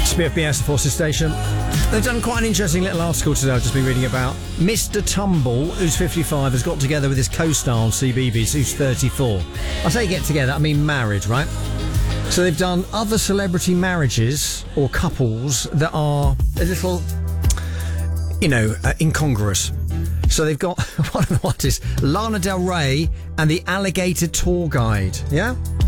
Smith BS Forces Station. They've done quite an interesting little article today I've just been reading about. Mr. Tumble, who's 55, has got together with his co-star on CBeebies, who's 34. I say get together, I mean married, right? So they've done other celebrity marriages or couples that are a little, incongruous. So they've got one of the artists, Lana Del Rey and the Alligator Tour Guide, yeah?